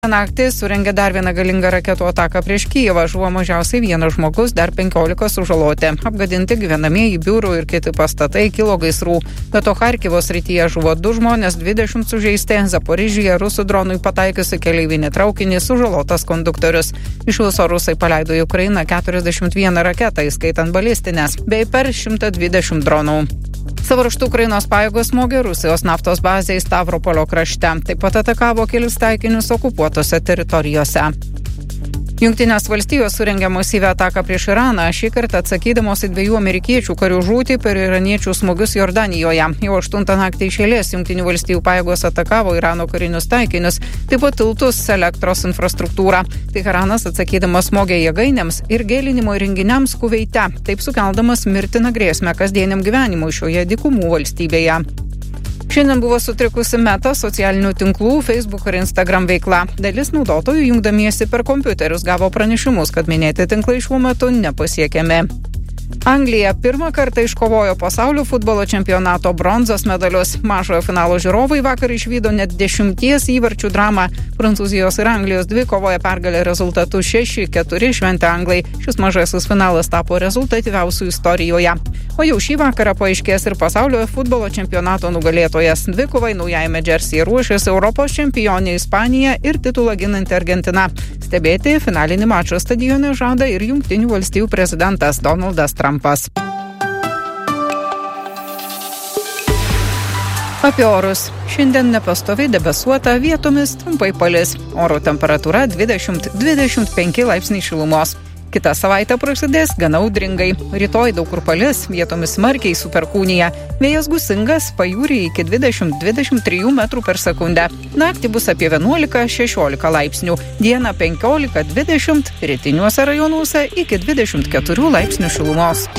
Naktį surengė dar vieną galingą raketų ataką prieš Kijevą. Žuvo mažiausiai vienas žmogus, dar 15 sužaloti. Apgadinti gyvenamieji biurų ir kiti pastatai, kilo gaisrų. Be to Charkivo srityje žuvo 2 žmonės, 20 sužeisti. Zaporižyje rusų dronui pataikiusi keleivinį traukinį, sužalotas konduktorius. Iš viso rusai paleido į Ukrainą 41 raketą, įskaitant balistinės, bei per 120 dronų. Savo ruožtu Ukrainos pajėgos smogė Rusijos naftos bazę į Stavropolio krašte. Taip pat atakavo kelis taikinius okupuotose teritorijose. Jungtinės valstijos surengė masyvią ataką prieš Iraną, šį kartą atsakydamos į 2 amerikiečių karių žūtį per iraniečių smūgius Jordanijoje. Jau 8 naktį iš eilės Jungtinių valstijų pajėgos atakavo Irano karinius taikinius, taip pat tiltus, elektros infrastruktūrą. Teheranas atsakydamas smogė jėgainėms ir gėlinimo įrenginiams Kuveite, taip sukeldamas mirtiną grėsmę kasdieniam gyvenimui šioje dykumų valstybėje. Šiandien buvo sutrikusi Meta, socialinių tinklų, Facebook ir Instagram veikla. Dalis naudotojų jungdamiesi per kompiuterius gavo pranešimus, kad minėti tinklai šiuo metu nepasiekiami. Anglija pirmą kartą iškovojo pasaulio futbolo čempionato bronzos medalius. Mažojo finalo žiūrovai vakar išvydo net 10 įvarčių dramą. Prancūzijos ir Anglijos dvikovoje pergalę rezultatu 6-4 šventė anglai. Šis mažasis finalas tapo rezultatyviausiu istorijoje. O jau šį vakarą paaiškės ir pasaulio futbolo čempionato nugalėtojas. Dvikovai naujajame Džersyje ruošiasi Europos čempionė Ispanija ir titulą ginanti Argentina. Stebėti finalinį mačą stadione žada ir Jungtinių valstijų prezidentas Donaldas Trumpas. Apie orus. Šiandien nepastoviai debesuota, vietomis trumpai palis. Oro temperatūra 20-25 laipsniai šilumos. Kitą savaitę prasidės gana audringai. Rytoj daug kur palis, vietomis smarkiai su perkūnija. Vėjas gūsingas, pajūryje iki 20-23 metrų per sekundę. Naktį bus apie 11-16 laipsnių. Dieną 15-20, rytiniuose rajonuose iki 24 laipsnių šilumos.